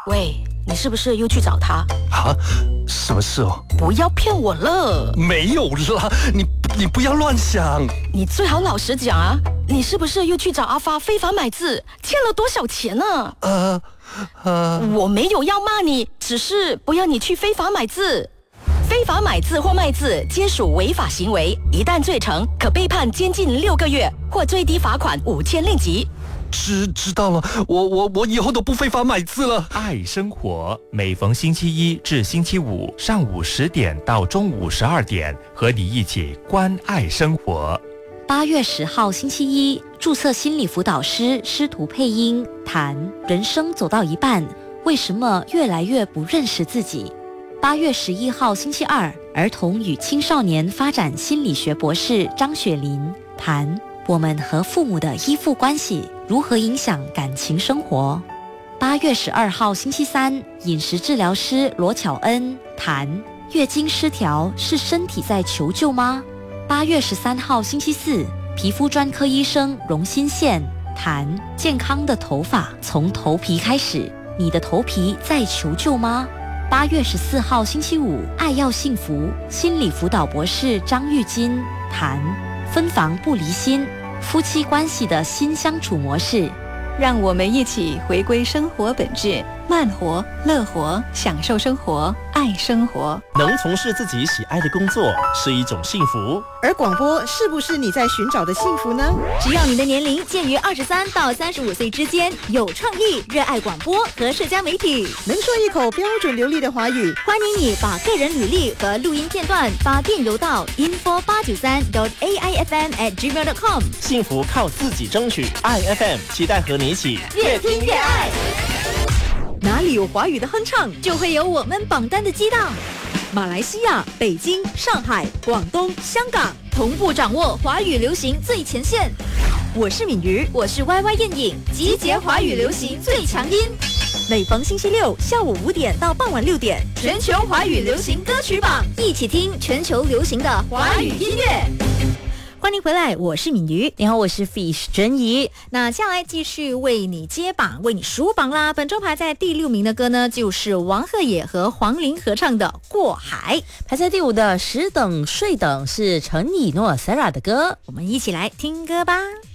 喂，你是不是又去找他？ 啊，什么事哦？ 不要骗我了！ 没有啦，你不要乱想。 你最好老实讲啊，你是不是又去找阿发非法买字，欠了多少钱呢？我没有要骂你，只是不要你去非法买字。非法买字或卖字皆属违法行为，一旦罪成，可被判监禁6个月或最低罚款5000令吉。 知道了，我以后都不非法买字了。 爱生活，每逢星期一至星期五上午10点到中午12点，和你一起关爱生活。 8月10号星期一，注册心理辅导师师徒配音谈人生走到一半，为什么越来越不认识自己。8月11号星期二，儿童与青少年发展心理学博士张雪琳谈我们和父母的依附关系如何影响感情生活。8月12号星期三，饮食治疗师罗巧恩谈月经失调是身体在求救吗。8月13号星期四，皮肤专科医生荣新宪谈健康的头发从头皮开始，你的头皮在求救吗。8月14号星期五，爱要幸福心理辅导博士张玉金谈分房不离心，夫妻关系的新相处模式。 让我们一起回归生活本质，慢活、乐活，享受生活，爱生活。 能从事自己喜爱的工作是一种幸福， 而广播是不是你在寻找的幸福呢？ 只要你的年龄介于23到35岁之间，有创意，热爱广播和社交媒体， 能说一口标准流利的华语， 欢迎你把个人履历和录音片段发电邮到 info893.aifm@gmail.com。 幸福靠自己争取，爱 FM 期待和你一起越听越爱。 哪里有华语的哼唱， 就会有我们榜单的激荡。 马来西亚、北京、上海、广东、香港同步掌握华语流行最前线。 我是敏瑜， 我是 YY 燕影，集结华语流行最强音。 每逢星期六下午5点到傍晚6点， 全球华语流行歌曲榜，一起听全球流行的华语音乐。 欢迎回来，我是敏瑜。 你好，我是 Fish 珍怡。 那接下来继续为你接榜，为你数榜啦。本周排在第6名的歌呢，就是王鹤野和黄龄合唱的《过海》。 排在第5的《时等睡等》是陈以诺 Sarah 的歌， 我们一起来听歌吧。